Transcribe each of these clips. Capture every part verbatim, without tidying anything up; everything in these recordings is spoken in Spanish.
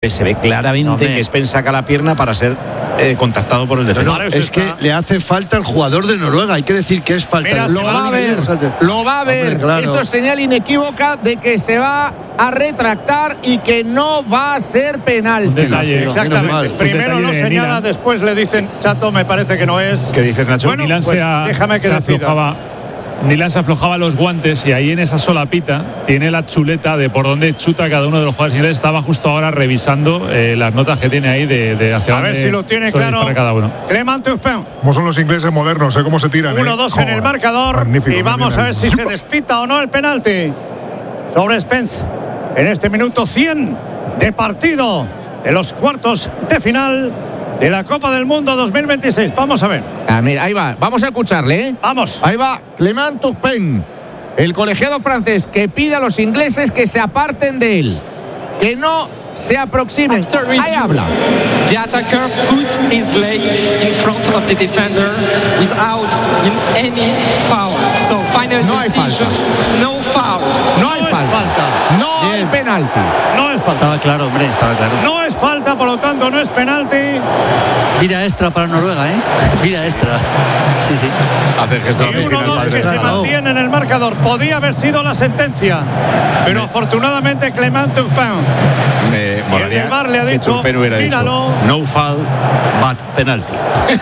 Se ve claramente no, que Spence saca la pierna para ser eh, contactado por el defensor. No, no, es que le hace falta al jugador de Noruega. Hay que decir que es falta. Mira, lo, va va a ver, lo va a ver. Hombre, claro. Esto es señal inequívoca de que se va a retractar y que no va a ser penalti. Detalle, exactamente. Primero lo señala, de después le dicen, Chato, me parece que no es. ¿Qué dices, Nacho? Bueno, Nilan pues se déjame que decida. Nilan se aflojaba los guantes y ahí en esa solapita tiene la chuleta de por dónde chuta cada uno de los jugadores ingleses. Estaba justo ahora revisando eh, las notas que tiene ahí de, de hacia a ver si lo tiene claro cada uno. Clement Turpin. Como son los ingleses modernos, ¿eh? Cómo se tiran. uno dos eh? en el marcador. Magnífico, y vamos a ver si se despita o no el penalti sobre Spence en este minuto cien de partido de los cuartos de final de la Copa del Mundo dos mil veintiséis. Vamos a ver. Ah, mira, ahí va. Vamos a escucharle, ¿eh? Vamos. Ahí va Clement Turpin, el colegiado francés, que pide a los ingleses que se aparten de él, que no se aproximen. Ahí habla. The attacker put his leg in front of the defender without any foul. So final no decisions, no foul. No hay falta. falta. No Bien. hay penalti. No es falta. Estaba claro, hombre, estaba claro. No es falta, por lo tanto no es penalti. Vida extra para Noruega, ¿eh? Vida extra. Sí, sí. Hace el gesto de la piscina. uno dos que se mantiene en el marcador. Podía haber sido la sentencia, pero me... afortunadamente Clement Turpin. Me molaría el VAR le ha dicho, míralo. Dicho, no foul, but penalty.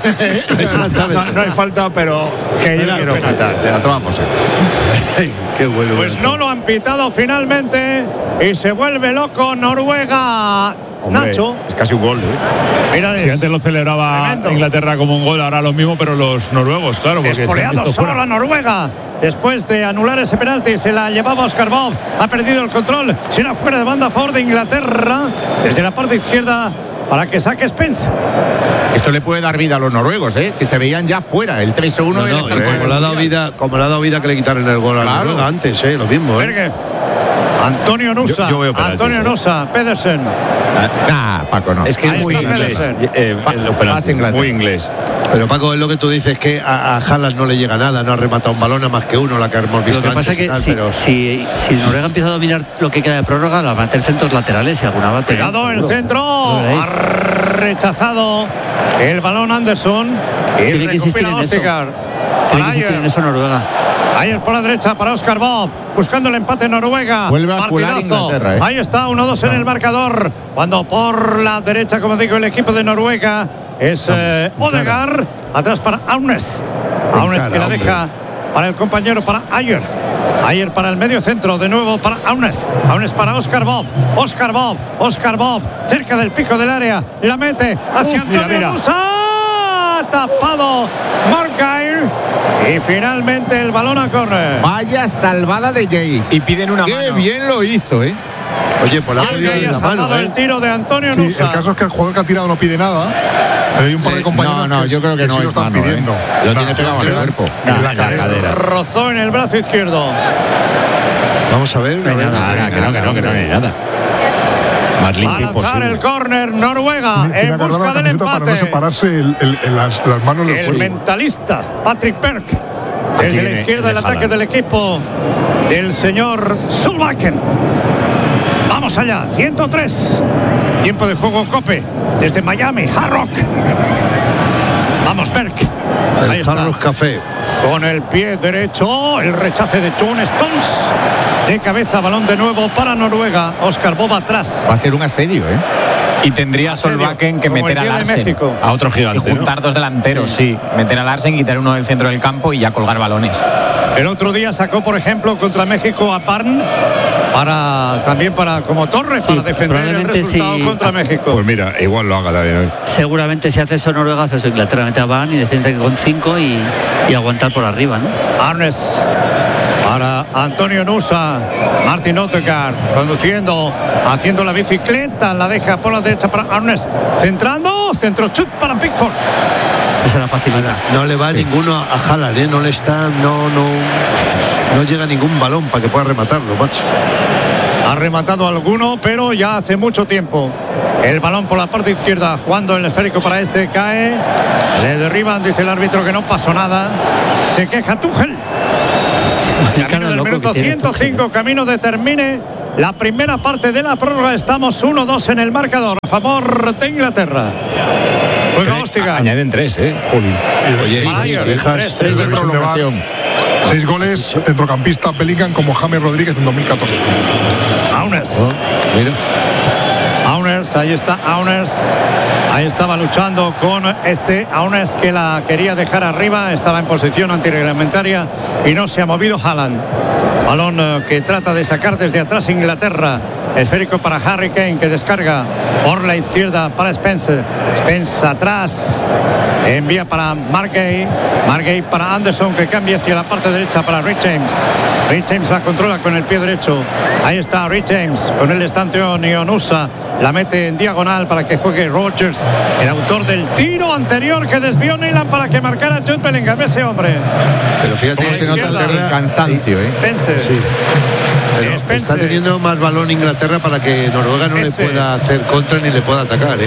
no, no hay falta, pero que yo quiero falta. Te la tomamos. Qué bueno. Pues no lo han pitado finalmente y se vuelve loco Noruega. Hombre, Nacho. Es casi un gol, ¿eh? Mira, si antes lo celebraba Tremendo. Inglaterra como un gol, ahora lo mismo, pero los noruegos, claro. Espoleado solo la Noruega. Después de anular ese penalti, se la llevaba Oscar Bob. Ha perdido el control. Será fuera de banda a favor de Inglaterra. Desde la parte izquierda para que saque Spence. Esto le puede dar vida a los noruegos, ¿eh? Que se veían ya fuera. El tres uno. No, no, como, le ha dado vida, como le ha dado vida que le quitaron el gol claro. a Noruega antes, ¿eh? Lo mismo, ¿eh? Berge. Antonio Nusa. Yo, yo Antonio Nusa. Pedersen. Ah, Paco, no. Es que es muy inglés. Eh, eh, muy inglés. Pero Paco, es lo que tú dices, que a, a Haaland no le llega nada, no ha rematado un balón a más que uno, la que hemos visto. Lo que pasa es que tal, si, pero... si, si Noruega empieza a dominar lo que queda de prórroga, la va a meter centros laterales y alguna va a tener. Cuidado el centro, ha rechazado el balón Anderson y tiene que insistir en eso. Tiene que insistir en eso Noruega. Ayer por la derecha para Oscar Bob, buscando el empate en Noruega. Vuelve a curar Inglaterra, ¿eh? Ahí está, uno dos en el marcador. Cuando por la derecha, como digo, el equipo de Noruega es eh, Odegaard. Atrás para Aunes. Aunes que la deja para el compañero, para Ayer. Ayer para el medio centro, de nuevo para Aunes. Aunes para Oscar Bob. Oscar Bob. Oscar Bob. Cerca del pico del área. La mete hacia uh, Antonio Nusa. Tapado Margair. Y finalmente el balón a córner. Vaya salvada de Jay. Y piden una Qué mano. Qué bien lo hizo, ¿eh? Oye, pues la ha salvado ¿eh? el tiro de Antonio sí, Nusa. El caso es que el jugador que ha tirado no pide nada. Pero hay un par de compañeros. No, no, que yo creo que, que no sí es lo están mano, pidiendo. ¿eh? Lo no, tiene pegado al cuerpo. En la, la cadera. Rozó en el brazo izquierdo. Vamos a ver. No, no, nada, nada, que no, que no, que no hay nada. Más limpio imposible. El córner Noruega en busca del empate. Para no separarse el, el, el, las, las manos del El fuego. mentalista Patrick Berg. Desde la izquierda el ataque del equipo del señor Solbakken. Vamos allá, ciento tres. Tiempo de juego Cope. Desde Miami, Hard Rock. Vamos, Berg. El Ahí está. Hard Rock Café. Con el pie derecho, el rechace de John Stones. De cabeza, balón de nuevo para Noruega. Oscar Bob atrás. Va a ser un asedio, ¿eh? Y tendría Solbakken que meter a Larsen. A otro gigante. Y juntar ¿no? dos delanteros, sí. sí. Meter a Larsen, quitar uno del centro del campo y ya colgar balones. El otro día sacó, por ejemplo, contra México a Parn. Para, también para como Torres, sí, para defender el resultado sí. contra México. Pues mira, igual lo haga también hoy. Seguramente si hace eso Noruega, hace eso Inglaterra, mete a Van y defiende con cinco y, y aguantar por arriba, ¿no? Arnes para Antonio Nusa. Martin Odegaard conduciendo, haciendo la bicicleta, la deja por la derecha para Arnes. Centrando, centro chut para Pickford. Esa era facilidad. No le va sí. ninguno a Haaland, ¿eh? No le está, no, no, no llega ningún balón para que pueda rematarlo, macho. Ha rematado alguno, pero ya hace mucho tiempo. El balón por la parte izquierda, jugando el esférico para este, cae. Le derriban, dice el árbitro que no pasó nada. Se queja Tuchel. Camino del minuto ciento cinco, camino de termine la primera parte de la prórroga. Estamos uno dos en el marcador a favor de Inglaterra. Juega Hostigan. Añaden tres, ¿eh, Juli? Oye, seis de prolongación. Seis goles, centrocampista Bellingham como James Rodríguez en dos mil catorce. Aunes. Oh, mira. Aunes, ahí está Aunes. Ahí estaba luchando con ese Aunes que la quería dejar arriba. Estaba en posición antirreglamentaria y no se ha movido Haaland. Balón eh, que trata de sacar desde atrás Inglaterra. Esférico para Harry Kane, que descarga por la izquierda para Spencer. Spence atrás. Envía para Margay. Margay para Anderson, que cambia hacia la parte derecha para Rich James. Rich James la controla con el pie derecho. Ahí está Rich James. Con el estante Onusa. La mete en diagonal para que juegue Rodgers, el autor del tiro anterior que desvió Nyland para que marcara Jude Bellingham, ese hombre. Pero fíjate que se nota el cansancio, ¿eh? Spencer. Sí. Pero Spencer. está teniendo más balón Inglaterra para que Noruega no Ese. le pueda hacer contra ni le pueda atacar, ¿eh?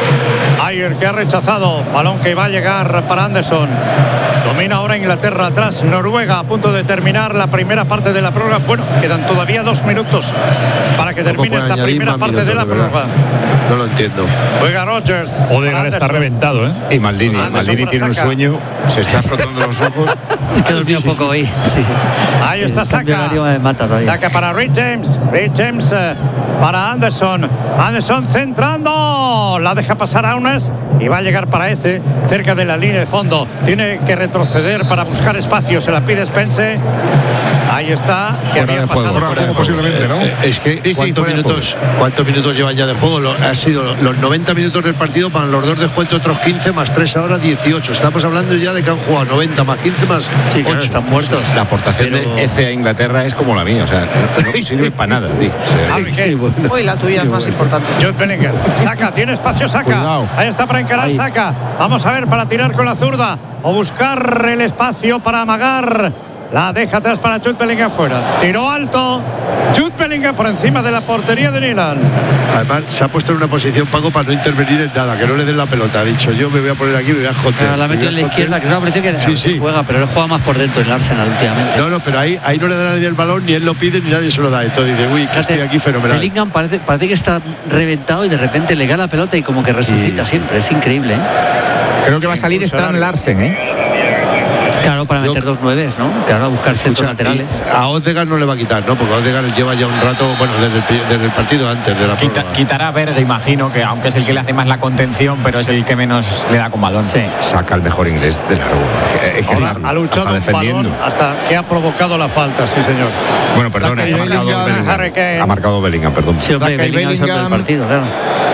Ayer, que ha rechazado, balón que va a llegar para Anderson. Domina ahora Inglaterra atrás, Noruega a punto de terminar la primera parte de la prórroga. Bueno, quedan todavía dos minutos para que termine esta primera parte de la prórroga. No lo entiendo. Juega Rodgers. Odegaard está reventado, ¿eh? Y Maldini, Anderson Maldini para tiene un Saka. sueño, se está frotando los ojos. Que dormido poco hoy. Sí. Ahí está El cambio Saka. horario me mata todavía. Saka para Rich James. Rich James eh, para Anderson. Anderson centrando. La deja pasar a Aunes y va a llegar para ese cerca de la línea de fondo. Tiene que retroceder para buscar espacio. Se la pide Spence. Ahí está. Que Fuera había de juego, pasado fuera de juego posiblemente, ¿no? Eh, Es que sí, ¿cuántos, fuera de minutos, ¿cuántos minutos llevan ya de juego? Lo- ha sido los noventa minutos del partido para los dos descuentos, otros quince más tres ahora dieciocho. Estamos hablando ya de que han jugado noventa más quince más Sí, claro, ocho. están muertos. La aportación Pero- de Eze a Inglaterra es como la mía, o sea, no, no sirve para nada, tío. O sea, Harry Kane. Uy, la tuya es más importante. Jude Bellingham. Saca, tiene espacio, Saca. Cuidado. Ahí está para encarar, Saca. Vamos a ver para tirar con la zurda o buscar el espacio para amagar. La deja atrás para Jude Bellingham fuera. Tiró alto. Jude Bellingham por encima de la portería de Nyland. Además se ha puesto en una posición Paco para no intervenir en nada, que no le den la pelota. Ha dicho yo me voy a poner aquí, me voy a joder. Ah, la ha metido en la izquierda, que se me pareció que Sí, sí. juega, pero él juega más por dentro en el Arsenal últimamente. No, no, pero ahí, ahí no le da a nadie el balón, ni él lo pide, ni nadie se lo da. Entonces dice, uy, que estoy aquí fenomenal. Bellingham parece, parece que está reventado y de repente le gana la pelota y como que resucita siempre. Es increíble, ¿eh? Creo que va a salir Strand Larsen, ¿eh? Claro, para meter dos nueves, ¿no? Claro, a buscar centros Escucha, laterales. y a Odegaard no le va a quitar, ¿no? Porque Odegaard lleva ya un rato, bueno, desde el, pri- desde el partido antes de la Quita- prórroga. quitará a Berge, imagino, que aunque es el que le hace más la contención, pero es el que menos le da con balón. Sí. saca el mejor inglés de largo. Es que Ahora está- ha luchado está un balón hasta que ha provocado la falta, sí señor. Bueno, perdón, Saca ha marcado Bellingham, Bellingham. Harry Kane. Ha marcado Bellingham, perdón. Sí, hombre, Saca el Bellingham es el del Bellingham. partido, claro.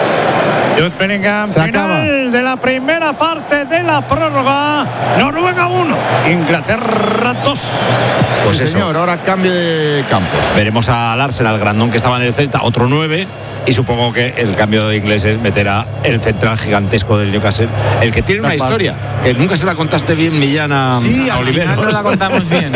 Jude Bellingham, Se acaba. final de la primera parte de la prórroga. Noruega uno, Inglaterra dos. Pues Sí, eso. señor, ahora cambio de campos. Veremos a Larsen, al grandón que estaba en el Celta, otro nueve. Y supongo que el cambio de ingleses meterá el central gigantesco del Newcastle, el que tiene una Tal cual. historia que nunca se la contaste bien, Millán, a, Sí, a al Oliveros. final no la contamos bien.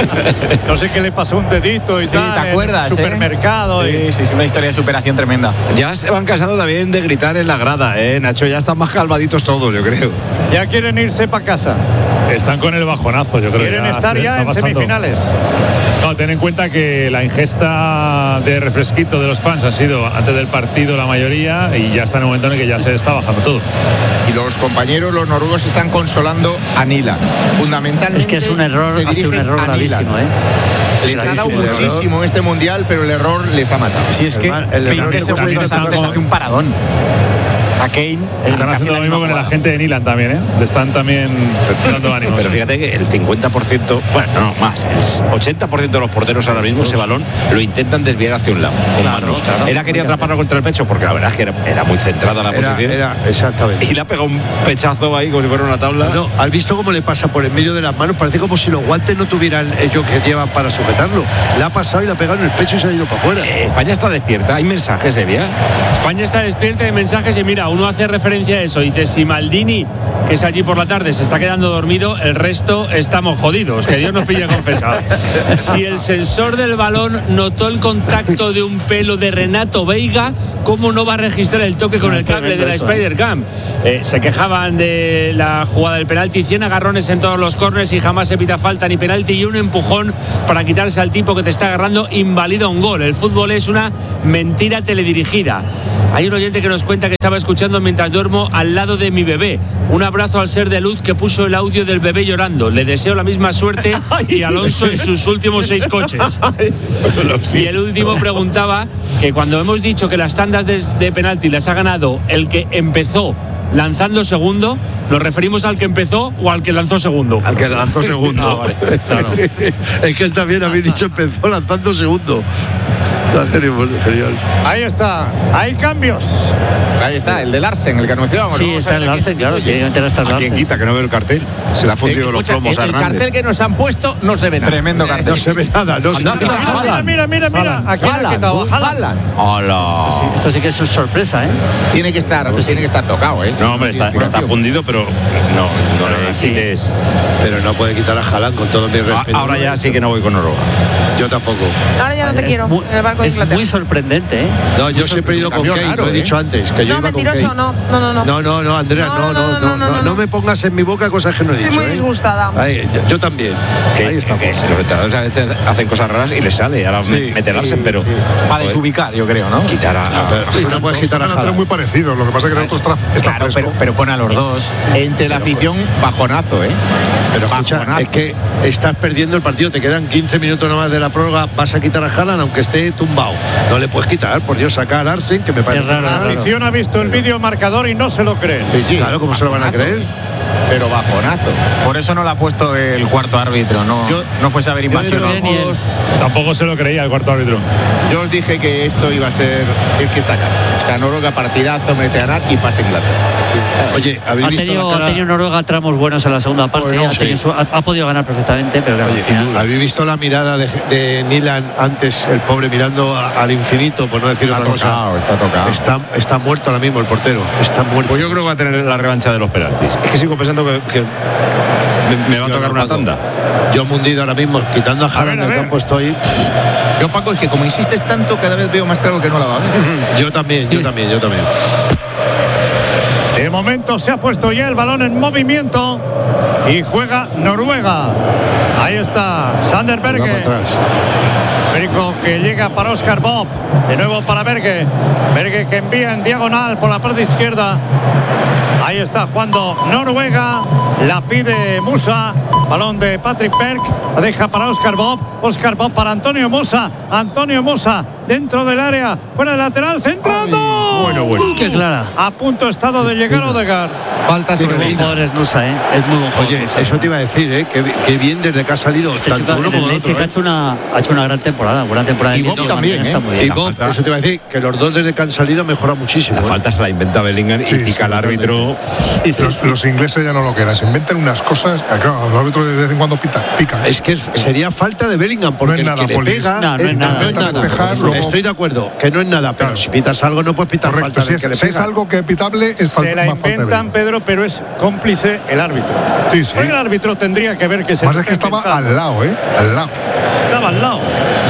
No sé qué le pasó un dedito y Sí, tal. ¿te acuerdas? En el supermercado. eh? y- Sí, sí, sí, una historia de superación tremenda. Ya se van cansando también de gritar en la grada, ¿eh, Nacho? Ya están más calmaditos todos, yo creo. Ya quieren irse para casa. Están con el bajonazo, yo creo. Quieren ya estar se ya está en pasando. semifinales. No, ten en cuenta que la ingesta de refresquito de los fans ha sido antes del partido la mayoría y ya está en el momento en el que ya se está bajando todo. Y los compañeros, los noruegos, están consolando a Nyland. Fundamentalmente. Es que es un error, se ha sido un dirigen error a Nyland. gravísimo, ¿eh? Les ha dado Gravísimo, el error. muchísimo en este mundial, pero el error les ha matado. Si es que El error veinte que segundos también antes están hace un paradón. A Kane. Están casi haciendo la lo mismo misma con la jugada. gente de Nyland también, ¿eh? Le están también dando ánimos. Pero fíjate que el cincuenta por ciento, bueno, no, más, el ochenta por ciento de los porteros ahora mismo ese balón lo intentan desviar hacia un lado, con Claro, manos. claro. Era quería atraparlo contra el pecho, porque la verdad es que era, era muy centrada la Era, posición. era, exactamente. Y le ha pegado un pechazo ahí como si fuera una tabla. No, ¿has visto cómo le pasa por en medio de las manos? Parece como si los guantes no tuvieran ellos que llevan para sujetarlo. Le ha pasado y le ha pegado en el pecho y se ha ido para afuera. Eh, España está despierta, hay mensajes, Evia. España está despierta de mensajes y mira, uno hace referencia a eso, dice, si Maldini, que es allí por la tarde, se está quedando dormido, el resto estamos jodidos, que Dios nos pille confesado. Si el sensor del balón notó el contacto de un pelo de Renato Veiga, ¿cómo no va a registrar el toque con el cable de la Spider-Cam? Eh, se quejaban de la jugada del penalti, cien agarrones en todos los córners y jamás se pita falta ni penalti, y un empujón para quitarse al tipo que te está agarrando invalida un gol. El fútbol es una mentira teledirigida. Hay un oyente que nos cuenta que estaba escuchando mientras duermo al lado de mi bebé. Un abrazo al ser de luz que puso el audio del bebé llorando. Le deseo la misma suerte y Alonso en sus últimos seis coches. Y el último preguntaba que cuando hemos dicho que las tandas de, de penalti las ha ganado el que empezó lanzando segundo, ¿nos referimos al que empezó o al que lanzó segundo? Al que lanzó segundo. Ah, vale. Claro. Es que está bien, habéis dicho empezó lanzando segundo. Genial. Ahí está, hay cambios. Ahí está, el de Larsen, el que anunciábamos. Sí, está el Larsen, claro, tiene que entrar hasta el ¿A quién Larsen. quita que no ve el cartel? Se le ha fundido Eh, los escucha, plomos el, a el Hernández. cartel que nos han puesto no se ve nada. Tremendo cartel. No se ve nada, no se ve Mira, nada. mira, mira, mira. Aquí han Haaland, quitado a Haaland. Haaland. ¡Hola! Sí, esto sí que es sorpresa, ¿eh? Tiene que estar, tiene que estar tocado, ¿eh? No, hombre, está, está fundido, pero no, no le sí. quites. Pero no puede quitar a Haaland con todo mi A- respeto. Ahora ya sí que no voy con Noruega. Yo tampoco. Ahora ya no te Es quiero muy- en el barco de es Inglaterra. muy sorprendente, ¿eh? No, yo siempre he ido con cambio Kane, raro, lo he ¿eh? dicho antes. Que yo No, iba con mentiroso, Kane. no, no, no, no. No, no, no, Andrea, no, no, no, no, no me pongas en mi boca cosas que no he dicho. Estoy muy ¿eh? disgustada. Ahí, yo, yo también. Que, Ahí estamos. que los entrenadores a veces hacen cosas raras y les sale. Ahora Sí, me- mete Larsen, pero Para desubicar, yo creo, ¿no? quitar a. a- Pero no puedes quitar a Están tres Haaland. muy parecidos, lo que pasa es que el otro está, está Claro, fresco. pero, pero pone a los dos. Entre la afición, bajonazo, ¿eh? Pero escucha, Bajonazo. es que estás perdiendo el partido, te quedan quince minutos nomás de la prórroga, vas a quitar a Haaland aunque esté tumbado. No le puedes quitar, por Dios, saca a Larsen, que me parece Es raro, La raro. afición ha visto el vídeo marcador y no se lo creen. Sí, sí. Claro, ¿cómo se lo van a Bajonazo. creer? Pero bajonazo. Por eso no lo ha puesto el cuarto árbitro, no, Yo- no fuese a haber Yo, de invasión. todos ni él. modos, Tampoco se lo creía el cuarto árbitro. yo os dije que esto iba a ser el que está acá. La Noruega partidazo, merece ganar y pasa Inglaterra. Oye, ¿habéis Ha visto tenido, la ha cara? tenido Noruega tramos buenos en la segunda parte, Bueno, ha, sí. tenido su- ha, ha podido ganar perfectamente, pero claro, Oye, al final. ¿habéis visto la mirada de, de Nilan antes, el pobre mirando a- al infinito, por no decir Está otra cosa? tocado, está tocado. Está, está muerto ahora mismo el portero, está muerto. Pues yo creo que va a tener la revancha de los penaltis. Es que sigo pensando que, que me, me va a Yo tocar no, una Paco. tanda. Yo mundido ahora mismo, quitando a Haaland ver, a del ver. campo estoy. Yo, Paco, es que como insistes tanto, cada vez veo más claro que no la va a ver. Yo también, yo también, yo también. De momento se ha puesto ya el balón en movimiento y juega Noruega. Ahí está Sander Vamos Berge. atrás. Perico que llega para Oscar Bob. De nuevo para Berge. Berge que envía en diagonal por la parte izquierda. Ahí está jugando Noruega. La pide Musa. Balón de Patrick Berg. La deja para Oscar Bob. Oscar Bob para Antonio Mosa. Antonio Mosa dentro del área. Fuera del lateral. Centrando. Bueno, bueno. Uy, qué clara. A punto estado de llegar Odegaard. Falta Qué sobre buen Medina. jugador es Nusa, ¿eh? Es muy buen jugador. Oye, Nusa. eso te iba a decir, ¿eh? Que, que bien desde que ha salido Este tanto chico uno en el como el Leipzig otro. ha ¿eh? hecho una ha hecho una gran temporada, buena temporada. Y de Bob Liverpool también, está ¿eh? muy Y bien. Bob, falta- eso te iba a decir, que los dos desde que han salido mejora muchísimo. La ¿eh? falta se la inventa Bellingham y Sí, pica sí, al árbitro. Sí, sí, Los, sí. los ingleses ya no lo quieran, se inventan unas cosas. Claro, los árbitros de vez en cuando pitan, pican. Es que es- sería falta de Bellingham, porque No es el nada, que le Polis. pega No, no es nada. no es Despejar, luego- Estoy de acuerdo, que no es nada, pero Claro. si pitas algo no puedes pitar Correcto, falta si del es, que le si es pega. algo que es pitable, es falta Se la más falta de inventan, Bellingham. Pedro, pero es cómplice el árbitro. Sí, sí. Porque el árbitro tendría que ver que se Más lo es que está estaba inventando. al lado, ¿eh? Al lado. Estaba al lado.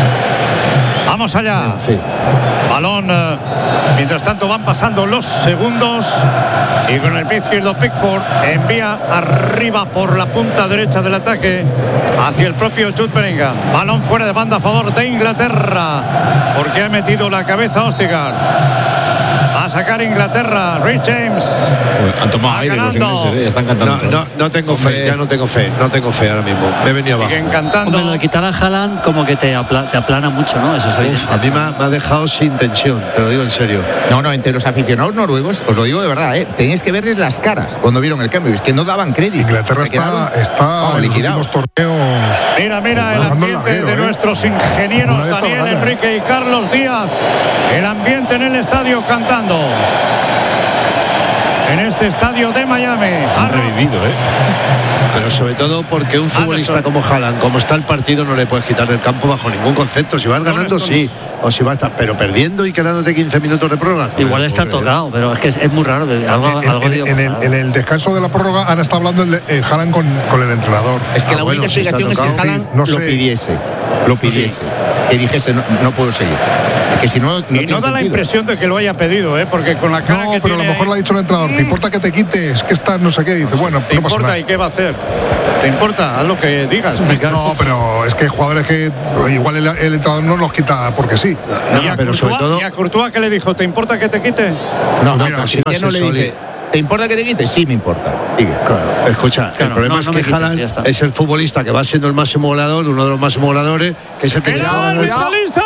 Vamos allá. Sí. Balón. eh, mientras tanto van pasando los segundos. Y con el pie izquierdo Pickford envía arriba por la punta derecha del ataque hacia el propio Jude Bellingham. Balón fuera de banda a favor de Inglaterra. Porque ha metido la cabeza Ostergaard. Va a sacar Inglaterra. Rich James. Han tomado Va aire los ganando. ingleses, ¿eh? Ya están cantando. No, no, no tengo fe, ya no tengo fe, no tengo fe ahora mismo. Me he venido abajo. Siguen cantando. Hombre, lo de quitar a Haaland como que te, apla- te aplana mucho, ¿no? Eso es evidente. Uf, a mí me ha, me ha dejado sin tensión, te lo digo en serio. No, no, entre los aficionados noruegos, os lo digo de verdad, ¿eh? Tenéis que verles las caras cuando vieron el cambio. Es que no daban crédito. Inglaterra Se quedaron, está, está vamos, en los liquidados. últimos torneos. Mira, mira el Jugando el ambiente larguero, de ¿eh? nuestros ingenieros Una de estas Daniel ganas. Enrique y Carlos Díaz. El ambiente en el estadio cantando. En este estadio de Miami. Han revivido, ¿eh? pero sobre todo porque un futbolista Anderson. como Haaland, como está el partido, no le puedes quitar del campo bajo ningún concepto. Si vas ganando, esto sí, o si vas, pero perdiendo y quedándote quince minutos de prórroga. Igual está tocado, pero es que es, es muy raro. de- Algo, En, algo en- digo en el, pasado. en el descanso de la prórroga han estado hablando el de eh, Haaland con, con el entrenador. Es que Ah, la bueno, única si está explicación es que tocado, Haaland sí, no lo sé. pidiese. Lo pidiese. Que dijese, no, no puedo seguir. Que si no, no Y tiene no da la sentido. impresión de que lo haya pedido, ¿eh? Porque con la cara No, que pero a lo tiene mejor le ha dicho el entrenador, ¿te importa que te quites? Que estás no sé qué. Y dice, bueno, ¿Te no pasa importa nada. y qué va a hacer? ¿Te importa? Haz lo que digas. No, pero es que hay jugadores que igual el, el entrenador no los quita porque sí. y, a pero sobre Courtois, todo- y a Courtois, ¿qué le dijo? ¿Te importa que te quite? No, no, Mira, pero si si no no se le soli- dice, ¿te importa que te quites? Sí, me importa. Sigue. Claro, escucha, el Claro, problema no, es no que me quites, Haaland ya está. es el futbolista que va siendo el máximo goleador, uno de los máximos goleadores, que es el que ¡El llega a ganar el- mentalista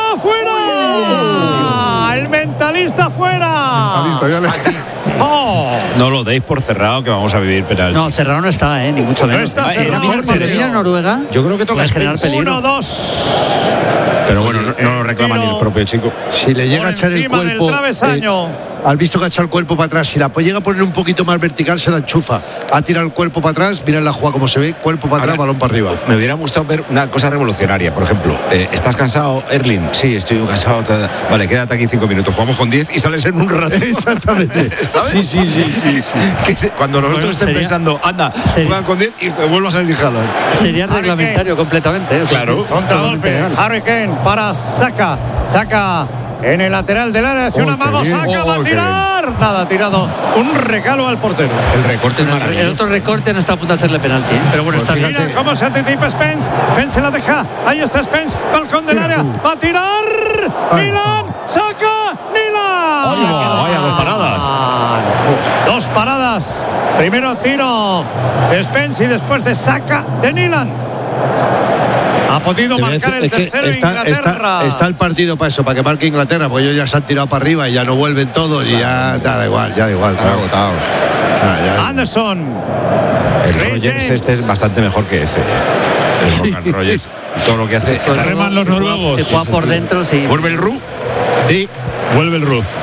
fuera! ¡El mentalista fuera! Mentalista, ya le- ¡Oh! No lo deis por cerrado que vamos a vivir penal. No, Serrano no está, ¿eh? Ni mucho menos. está Pero cerrado mira, el pero partido. mira Noruega. Yo creo que toca puede generar Spence. peligro. Uno, dos. Pero bueno, no, no lo reclama ni el propio chico. Si le llega Por a echar el encima del cuerpo, travesaño. eh, has visto que ha echado el cuerpo para atrás. Si la llega a poner un poquito más vertical, se la enchufa. Ha tirado el cuerpo para atrás, mira la jugada como se ve, cuerpo para atrás, Ahora, balón para arriba. Me hubiera gustado ver una cosa revolucionaria, por ejemplo. eh, ¿Estás cansado, Erling? Sí, estoy cansado. ta- Vale, quédate aquí cinco minutos. Jugamos con diez y sales en un rato. Exactamente. ¿Sabes? Sí, sí, sí, sí, sí. Que se- cuando nosotros Bueno, estén sería- pensando, anda, sería- juegan con diez y vuelvo a salir Haaland. Sería Harry reglamentario completamente. ¿eh? O sea, Claro. es- es Contragolpe. totalmente legal. Harry Kane para Saka. Saka en el lateral del área. Hacia Oh, una qué mano. bien. Saka va a Oh, qué tirar. Nada, ha tirado un regalo al portero. El recorte es El maravilloso. otro recorte no está a punto de hacerle penalti, ¿eh? Pero bueno, está bien. Mira cómo se anticipa Spence. Spence se la deja. Ahí está Spence. Balcón del área. Va a tirar. Milan. Saca. Milan. Ay, va, vaya, dos paradas. Dos paradas. Primero tiro de Spence y después de Saca de Milan. Ha podido Te voy a marcar decir, el es que tercero está, Inglaterra. está- está el partido para eso, para que marque Inglaterra, pues ellos ya se han tirado para arriba y ya no vuelven todos y ya da, da igual, ya da igual. Están claro. agotados. Ah, ya. Anderson. El Ray Rogers James. este es bastante mejor que ese. El Morgan Rogers. Todo lo que hace. Pues reman los noruegos. Se juega por dentro, sí. ¿Vuelve el Ru? Sí. Vuelve el Ru.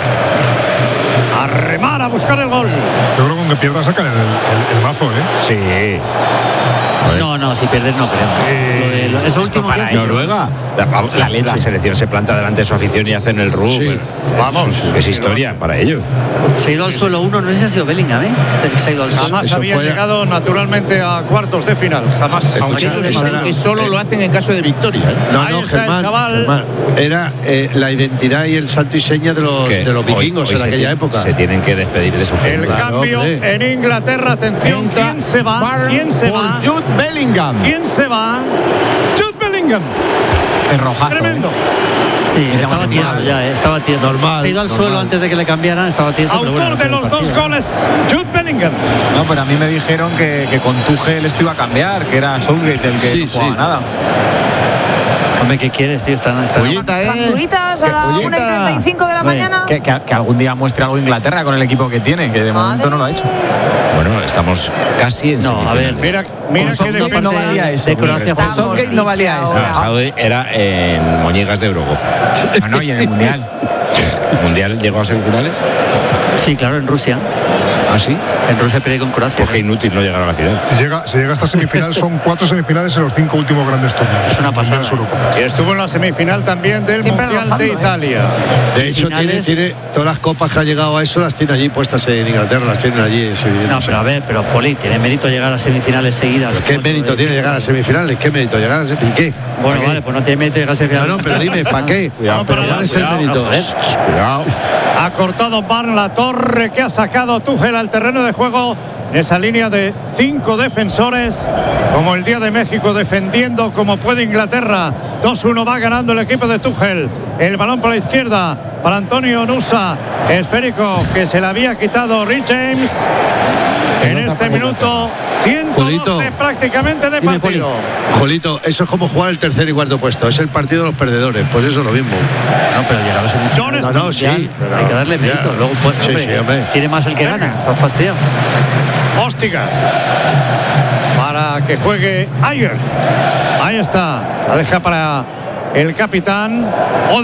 A remar a buscar el gol. Yo creo que con que pierda sacan el, el, el mazo, ¿eh? Sí. No, no, si perder no creo. Eh, Lo de- eso último que hace. Noruega. La, vamos, la- la selección se planta delante de su afición y hacen el Ru. Sí. Vamos. Es historia para ellos. Se ha ido al suelo uno, no sé si ha sido Bellingham, ¿eh? Se ha ido al suelo. Jamás Eso habían fue- llegado naturalmente a cuartos de final. Jamás. Aunque ellos eso dicen era- que solo lo hacen en caso de victoria. ¿eh? No, Ahí no, está el Germán, chaval. Germán, era eh, la identidad y el santo y seña de los, Que de los hoy- vikingos hoy en se aquella ti- época. Se tienen que despedir de su El gente. cambio hombre. en Inglaterra. Atención. Entra ¿Quién se va? Barnes ¿Quién se por va? Jude Bellingham. ¿Quién se va? Jude Bellingham. El rojazo. Tremendo. ¿eh? Sí, estaba tieso ya, ¿eh? Estaba tieso. Normal, Se ha ido al normal. suelo antes de que le cambiaran, estaba tieso. pero Autor bueno, de no los tiene dos partido. goles. Jude Bellingham. No, pero a mí me dijeron que, que con Tuchel esto iba a cambiar, que era Southgate el que Sí, no jugaba sí. nada. Hombre, ¿qué quieres, tío? Está, está... Pollita, ¿eh? Facturitas a la Pollita. una y treinta y cinco de la Hombre, mañana. Que, que- que algún día muestre algo Inglaterra con el equipo que tiene, que de momento no lo ha hecho. Bueno, estamos casi en No, a ver. Mira, mira Con qué Southgate no defensa. valía eso. de Croacia fue Estamos Southgate no valía dice eso. ahora. Saudi era en Moñigas de Eurocopa. No, no, y en el Mundial. ¿El Mundial llegó a semifinales? Sí, claro, en Rusia. ¿Ah, sí? En Rusia perdió con Croacia. Porque inútil no llegar a la final. Si llega, si llega a esta semifinal, son cuatro semifinales en los cinco últimos grandes torneos. Es una pasada. Mundiales Eurocopas. Y estuvo en la semifinal también del Siempre Mundial rozando, de ¿eh? Italia. De hecho, tiene, finales- tiene todas las copas que ha llegado a eso, las tiene allí puestas en Inglaterra, las tienen allí. Es evidente. No, pero a ver, pero Poli, tiene mérito llegar a semifinales seguidas. ¿Qué mérito tiene llegar a semifinales? ¿Qué mérito llegar a semifinales? ¿Y qué? Bueno, ¿Para qué? vale, pues no tiene mérito llegar a No, semifinales. no, pero dime, ¿para qué? Cuidado, pero pero ¿cuál es el cuidado, mérito? joder. Cuidado. Ha cortado Barn la torre que ha sacado Tuchel al terreno de juego. Esa línea de cinco defensores, como el día de México, defendiendo como puede Inglaterra. dos uno va ganando el equipo de Tuchel. El balón por la izquierda para Antonio Nusa. Esférico que se le había quitado Rich James. En este minuto, ciento doce Julito. prácticamente de partido. Jolito, eso es como jugar el tercer y cuarto puesto. Es el partido de los perdedores. Pues eso es lo mismo. No, pero llegar a semifinales. John No, no, sí. mundial, hay que darle Ya. mérito. Luego, pues, Sí, hombre, sí, hombre. tiene más el que gana. Se ha fastidiado. Hóstiga para que juegue Ayer. Ahí está, la deja para el capitán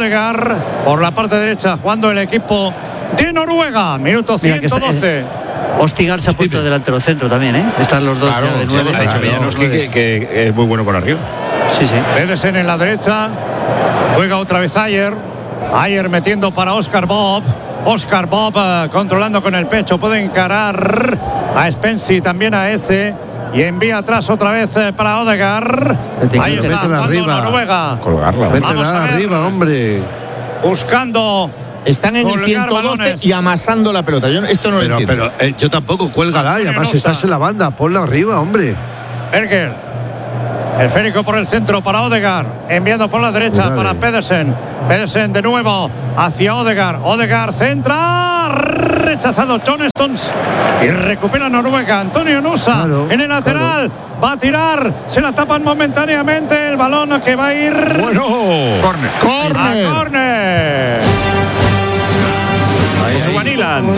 Odegaard por la parte derecha, jugando el equipo de Noruega. Minuto Mira que ciento doce. Ostigar se ha puesto delantero centro también, ¿eh? Están los dos claro, ya de nueve. Ha dicho Villanovsky que, que es muy bueno por arriba. Sí, sí. Pedersen en la derecha. Juega otra vez Ayer. Ayer metiendo para Oscar Bob. Oscar Bob uh, controlando con el pecho. Puede encarar a Spence y también a ese. Y envía atrás otra vez eh, para Odegaard. Ahí está, métela arriba. Noruega. Colgarla. Métela arriba, hombre. Buscando. Están en el ciento doce balones. y amasando la pelota. Yo esto no pero, lo entiendo. Pero eh, yo tampoco, cuélgala y además estás en la banda. Ponla arriba, hombre. Berger. Esférico por el centro para Odegaard. Enviando por la derecha Cuidado. para Pedersen. Pedersen de nuevo hacia Odegaard. Odegaard centra. Rechazado John Stones. Y recupera Noruega. Antonio Nusa claro, en el lateral. Claro. Va a tirar. Se la tapan momentáneamente. El balón que va a ir. Bueno. Corner. ¡Corner! A córner. Subanilan.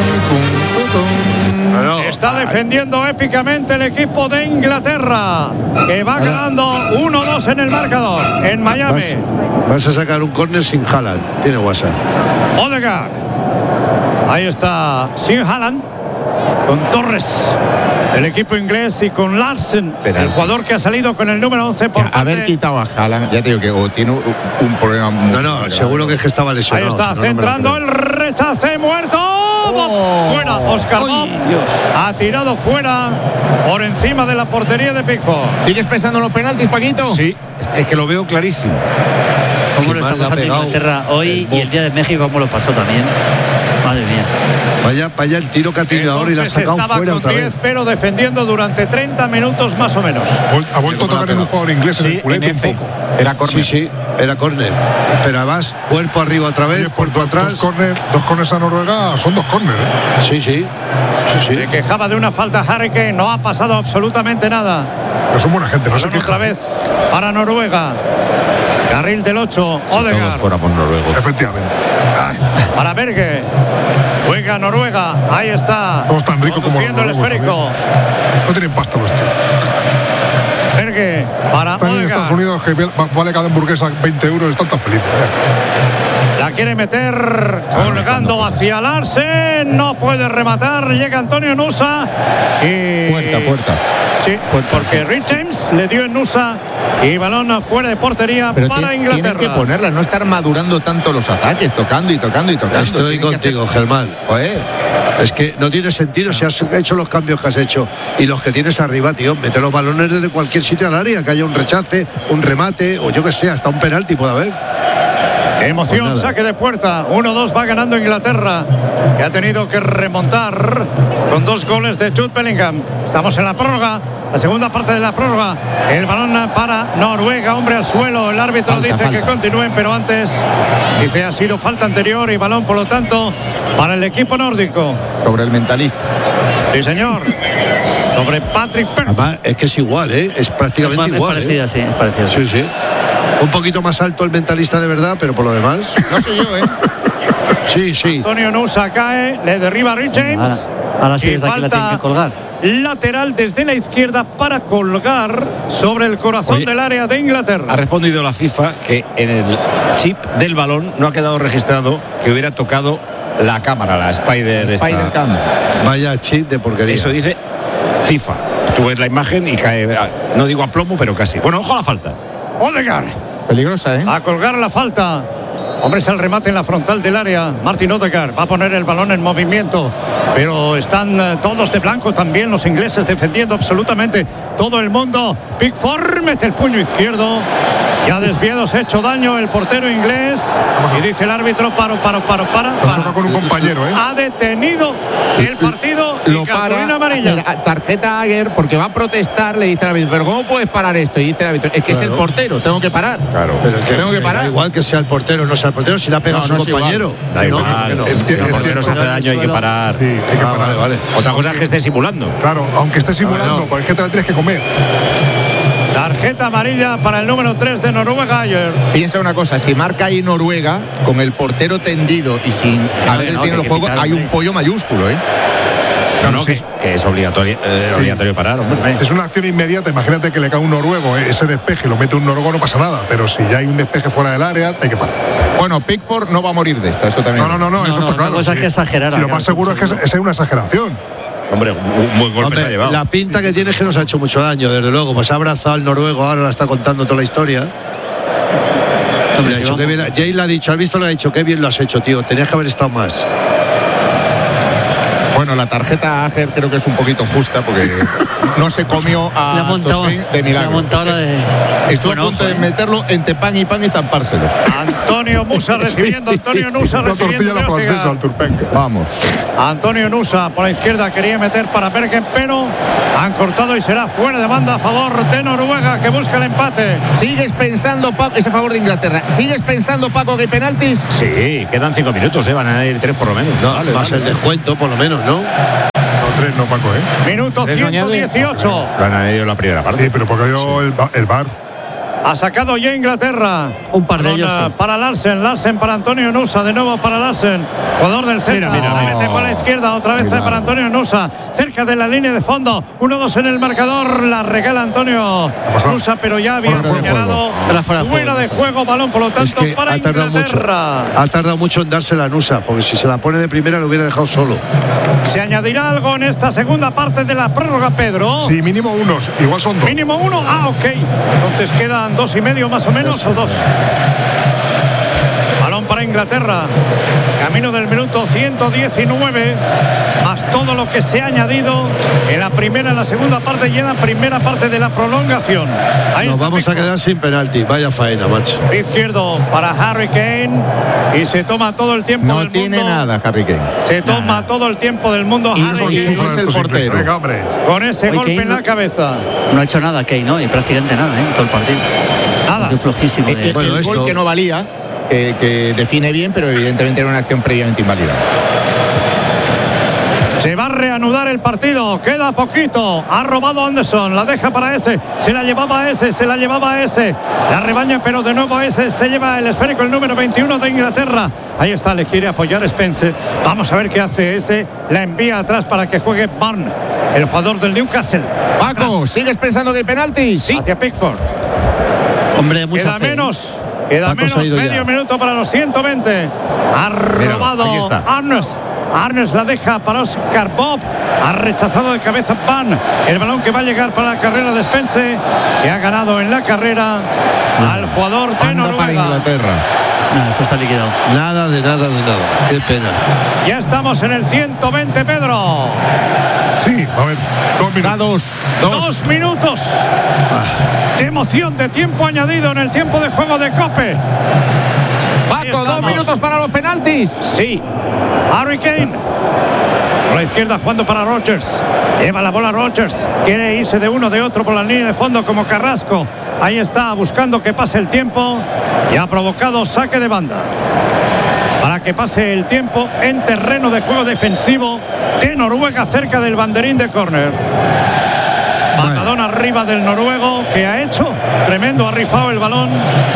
Está defendiendo épicamente el equipo de Inglaterra, que va ganando uno dos en el marcador en Miami. Vas, vas a sacar un córner sin Haaland. Tiene WhatsApp. Odegaard. Ahí está sin Haaland, con Torres, el equipo inglés, y con Larsen, Pero, el jugador que ha salido con el número once por parte. Haber quitado a Haaland, ya te digo que o tiene un, un problema muy No, no, seguro que es que estaba lesionado. Ahí está, si no, centrando no el rechace, muerto. Oh. Fuera, Oscar Bob ha tirado fuera por encima de la portería de Pickford. ¿Sigues pensando en los penaltis, Paquito? Sí, es que lo veo clarísimo. ¿Cómo Qué lo mal está le ha pasando pegado Inglaterra hoy el y el día de México, cómo lo pasó también? Madre mía. Vaya, vaya el tiro que ha tirado ahora y la ha Entonces sacado estaba fuera con otra diez vez. cero defendiendo durante treinta minutos más o menos. Ha vuelto a tocar en un jugador inglés en el culete un poco. Era córner. Sí, sí, era córner. Pero además, cuerpo arriba otra vez, Oye, pues cuerpo dos, atrás. dos corners, dos corners a Noruega son dos corners. ¿eh? Sí, sí. Sí, sí. Se quejaba de una falta Harry Kane, no ha pasado absolutamente nada. Pero son buena gente, no se Balón quejan. otra vez para Noruega. Carril del ocho, Odegaard. Fuera por Noruego. Efectivamente. Ay, Para Berge. Juega Noruega. Ahí está. todos tan ricos como Conduciendo el los noruegos esférico. también. No tienen pasta los tíos. Berge para Están en Estados Odegaard. Unidos que vale cada hamburguesa veinte euros, están tan felices. ¿eh? La quiere meter colgando hacia Larsen. No puede rematar. Llega Antonio Nusa. Y... Puerta, puerta. Sí, porque Rich James le dio en Nusa y balón fuera de portería Pero para ti- Inglaterra. tienen que ponerla, no estar madurando tanto los ataques, tocando y tocando y tocando. Estoy Tienen que contigo, hacer- Germán. Joder. Es que no tiene sentido si has hecho los cambios que has hecho y los que tienes arriba, tío. Mete los balones desde cualquier sitio al área, que haya un rechace, un remate o yo que sé, hasta un penalti puede haber. Emoción, Pues nada. saque de puerta. uno dos va ganando Inglaterra, que ha tenido que remontar con dos goles de Jude Bellingham. Estamos en la prórroga, la segunda parte de la prórroga. El balón para Noruega, hombre al suelo. El árbitro Falta, dice falta. que continúen, pero antes dice ha sido falta anterior y balón, por lo tanto, para el equipo nórdico. Sobre el mentalista. Sí, señor. Sobre Patrick Perth. Además, es que es igual, ¿eh? Es prácticamente Es igual. parecida, ¿eh? sí, es parecida. Sí, sí. Un poquito más alto el mentalista de verdad, pero por lo demás. No soy yo, ¿eh? Sí, sí. Antonio Nusa cae, le derriba a Rich James. Ahora, ahora sí, Y desde aquí la tienen falta que colgar. lateral desde la izquierda para colgar sobre el corazón Oye, del área de Ha Inglaterra. respondido la FIFA que en el chip del balón no ha quedado registrado que hubiera tocado la cámara, la Spider. esta. Spider Cam. Vaya chip de porquería. Eso dice FIFA. Tú ves la imagen y cae, no digo a plomo, pero casi. Bueno, ojo a la falta. Odegaard Peligrosa, ¿eh? a colgar la falta. Hombre, es el remate en la frontal del área. Martin Odegaard va a poner el balón en movimiento, pero están eh, todos de blanco también los ingleses defendiendo absolutamente todo el mundo. Pickford mete el puño izquierdo. Ya desviado, se ha hecho daño el portero inglés y dice el árbitro paro, paro, paro, para. Lo choca con un compañero, ¿eh? Ha detenido el partido Lo y para, cartulina amarilla. mira, tarjeta Aguer porque va a protestar, le dice al árbitro, pero ¿cómo puedes parar esto? Y dice el árbitro, es que es el portero, tengo que parar. Claro. Pero es que, Tengo que me parar. da igual que sea el portero o no sea el portero, si le ha pegado No, a no su es compañero. Da No, igual. que no. Es Si cierto, el portero se hace Pero daño, hay que suelo- parar. Sí, hay que Ah, parar. vale, vale. Otra cosa es que esté simulando. Claro, aunque esté simulando, Bueno. porque es que te la tienes que comer. Tarjeta amarilla para el número tres de Noruega ayer. Piensa una cosa, si marca ahí Noruega, con el portero tendido y sin haber no, detenido que el hay que juego, quitar, hay un hombre. pollo mayúsculo, ¿eh? No, no, que es, que es obligatorio, eh, obligatorio parar, hombre. Es una acción inmediata. Imagínate que le cae un noruego, eh, ese despeje, lo mete un noruego, no pasa nada. Pero si ya hay un despeje fuera del área, hay que parar. Bueno, Pickford no va a morir de esta, eso también. No, no, no, no, eso no, está otra claro. cosa es Sí. que exagerar, Si lo claro, más seguro es que es, seguro. es una exageración. Hombre, un buen golpe Hombre, se ha llevado. La pinta que tiene es que nos ha hecho mucho daño, desde luego. Pues ha abrazado al noruego, ahora la está contando toda la historia. Le ha dicho, qué bien, Jay le ha dicho, has visto, le ha dicho, qué bien lo has hecho, tío. Tenías que haber estado más. Bueno, la tarjeta Ager creo que es un poquito justa porque no se comió a Le ha montado, Turpin de milagro. le ha montado la de... Estuvo Bueno, a punto de ojo, meterlo entre pan y pan y zampárselo. Antonio Musa recibiendo, Antonio Nusa Una tortilla recibiendo. a la de francesa Ostigar. al Turpen. Vamos. Antonio Nusa por la izquierda quería meter para Bergen, pero han cortado y será fuera de banda a favor de Noruega, que busca el empate. ¿Sigues pensando, Paco, es a favor de Inglaterra? ¿Sigues pensando, Paco, que hay penaltis? Sí, quedan cinco minutos, ¿eh? Van a ir tres por lo menos. No, Vale, va a vale. ser descuento, por lo menos, ¿no? No, tres no, Paco, ¿eh? Minuto ciento dieciocho. Lo han añadido la primera parte. Sí, pero porque dio el, ba- el bar. Ha sacado ya Inglaterra. Un par de Balón, ellos, eh, sí. para Larsen, Larsen para Antonio Nusa, de nuevo para Larsen, jugador del centro. Mira, mira, La mete por la izquierda, otra vez Mira. para Antonio Nusa, cerca de la línea de fondo. uno dos en el marcador, la regala Antonio pasado? Nusa, pero ya había Fuera de señalado Era fuera de fuera juego. de juego, balón, por lo Es tanto, que para ha tardado mucho. Inglaterra. Ha tardado mucho en darse la Nusa, porque si se la pone de primera lo hubiera dejado solo. ¿Se añadirá algo en esta segunda parte de la prórroga, Pedro? Sí, mínimo unos. Igual son dos. Mínimo uno. Ah, ok. Entonces quedan dos y medio más o menos, o dos. Balón para Inglaterra. Camino del minuto ciento diecinueve. Más todo lo que se ha añadido en la primera, en la segunda parte y en la primera parte de la prolongación. Ahí Nos está vamos a Pickford. quedar sin penalti. Vaya faena, macho. Izquierdo para Harry Kane. Y se toma todo el tiempo No del tiene mundo. nada, Harry Kane. Se toma todo el tiempo del mundo Y Harry no- y Kane. no es el Estos ingleses. portero. Venga, hombre. Con ese Hoy golpe Kane en la no- cabeza. No ha hecho nada, Kane, ¿no? Y prácticamente nada, ¿eh? En todo el partido. Nada. Muy flojísimo. Eh, de- eh, Bueno, el esto- gol que no valía, eh, que define bien, pero evidentemente era una acción previamente inválida. Se va a reanudar el partido, queda poquito. Ha robado Anderson, la deja para ese. Se la llevaba a ese, se la llevaba a ese. La rebaña, pero de nuevo ese se lleva el esférico, el número veintiuno de Inglaterra. Ahí está, le quiere apoyar Spencer. Vamos a ver qué hace ese. La envía atrás para que juegue Barn, el jugador del Newcastle. Paco, Atrás, ¿sigues pensando que hay penaltis? Sí. hacia Pickford. Hombre, mucha Queda fe, ¿eh? menos. Queda Paco se ha menos, ido medio ya. minuto para los ciento veinte. Ha robado ahí está. Arnes. Arnes la deja para Oscar Bob. Ha rechazado de cabeza Pan. El balón que va a llegar para la carrera de Spence, que ha ganado en la carrera al jugador de Banda para Noruega. Inglaterra. Nada, esto está liquidado. Nada de nada de nada. Qué pena. Ya estamos en el ciento veinte, Pedro. Sí, a ver. Dos Da minutos. dos. Dos. Dos minutos de emoción, de tiempo añadido en el tiempo de juego de Cope. Paco, dos estamos. minutos para los penaltis. Sí. Harry Kane. Por la izquierda jugando para Rodgers. Lleva la bola Rodgers. Quiere irse de uno de otro por la línea de fondo como Carrasco. Ahí está buscando que pase el tiempo. Y ha provocado saque de banda. Para que pase el tiempo en terreno de juego defensivo de Noruega cerca del banderín de córner. Matadón arriba del noruego, que ha hecho tremendo, ha rifado el balón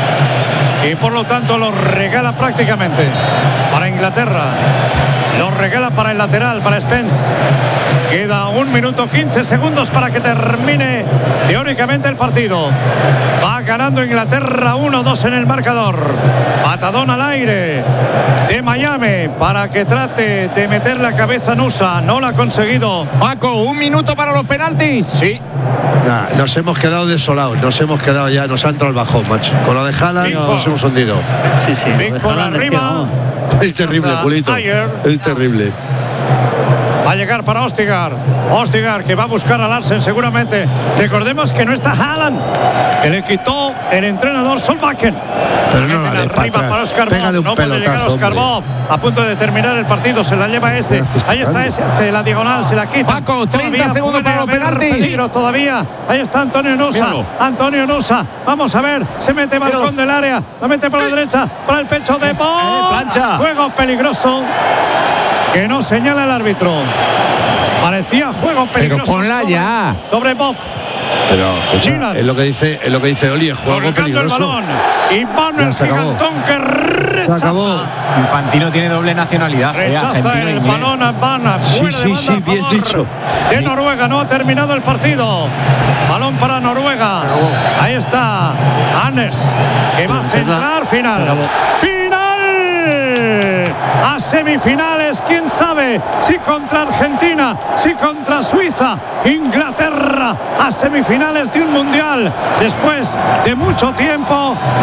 y por lo tanto lo regala prácticamente para Inglaterra. Lo regala para el lateral, para Spence. Queda un minuto quince segundos para que termine teóricamente el partido. Va ganando Inglaterra uno dos en el marcador. Patadón al aire de Miami para que trate de meter la cabeza Nusa. No lo ha conseguido. Paco, un minuto para los penaltis. Sí. Nah, nos hemos quedado desolados. Nos hemos quedado ya. Nos ha entrado el bajón, macho. Con lo de Haaland Pickford. nos hemos hundido. Sí, sí. lo de Pickford Haaland es que, arriba. vamos. Es terrible, Pulito. Ayer. Es terrible. Va a llegar para Ostigar. Ostigar que va a buscar a Larsen seguramente. Recordemos que no está Haaland, que le quitó el entrenador Solbakken. Pero no Meten la des para arriba atrás. para Oscar Pégale Bob. un No puede llegar pelotazo, Oscar hombre. Bob. A punto de terminar el partido. Se la lleva ese. haces Ahí está parando? ese. Hace la diagonal. Se la quita. Paco, treinta Todavía segundos puede para los haber penaltis. peligro todavía. Ahí está Antonio Nusa. Míralo. Antonio Nusa. Vamos a ver. Se mete balcón del área. La mete por la derecha. Para el pecho de Bob. plancha. Juego peligroso que no señala el árbitro. Parecía juego peligroso. ponla sobre, ya. sobre Bob. Pero escucha, Gillard. es lo que dice, es lo que dice Oli, es juego Colgando el peligroso. balón. Y Van el Ya se acabó. gigantón que rechaza. Se acabó. Infantino tiene doble nacionalidad. eh, Rechaza argentino e el inglés. balón a Van. Sí, Fuera de sí, banda sí, a bien favor dicho. de Noruega. No ha terminado el partido. Balón para Noruega. Ahí está Hannes, que va a centrar final. Final. A semifinales semifinales, quién sabe si contra Argentina, si contra Suiza, Inglaterra a semifinales de un mundial después de mucho tiempo.